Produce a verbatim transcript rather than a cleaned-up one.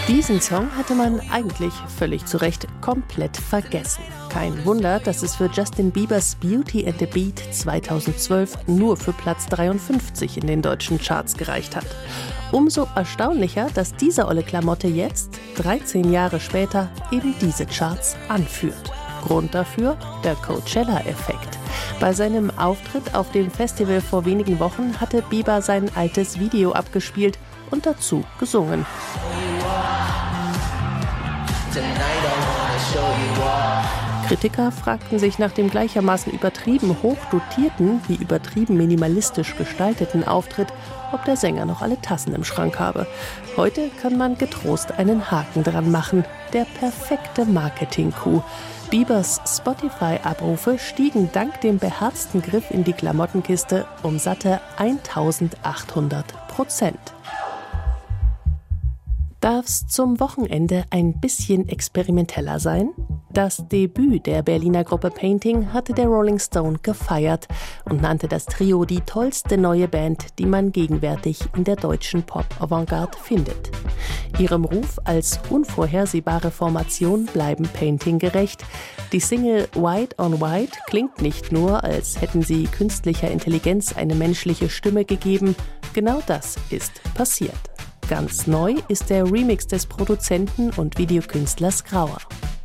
Diesen Song hatte man eigentlich völlig zu Recht komplett vergessen. Kein Wunder, dass es für Justin Biebers Beauty and the Beat zweitausendzwölf nur für Platz dreiundfünfzig in den deutschen Charts gereicht hat. Umso erstaunlicher, dass diese olle Klamotte jetzt, dreizehn Jahre später, eben diese Charts anführt. Grund dafür? Der Coachella-Effekt. Bei seinem Auftritt auf dem Festival vor wenigen Wochen hatte Bieber sein altes Video abgespielt und dazu gesungen. Kritiker fragten sich nach dem gleichermaßen übertrieben hochdotierten wie übertrieben minimalistisch gestalteten Auftritt, ob der Sänger noch alle Tassen im Schrank habe. Heute kann man getrost einen Haken dran machen. Der perfekte Marketing-Coup. Biebers Spotify-Abrufe stiegen dank dem beherzten Griff in die Klamottenkiste um satte eintausendachthundert Prozent. Darf's zum Wochenende ein bisschen experimenteller sein? Das Debüt der Berliner Gruppe Painting hatte der Rolling Stone gefeiert und nannte das Trio die tollste neue Band, die man gegenwärtig in der deutschen Pop-Avantgarde findet. Ihrem Ruf als unvorhersehbare Formation bleiben Painting gerecht. Die Single White on White klingt nicht nur, als hätten sie künstlicher Intelligenz eine menschliche Stimme gegeben. Genau das ist passiert. Ganz neu ist der Remix des Produzenten und Videokünstlers Grauer.